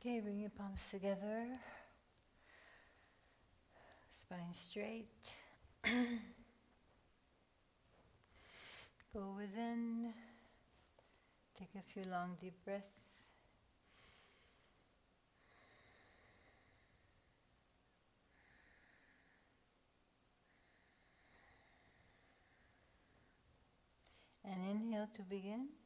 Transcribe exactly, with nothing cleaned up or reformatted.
Okay, bring your palms together, spine straight. Go within, take a few long deep breaths. And inhale to begin.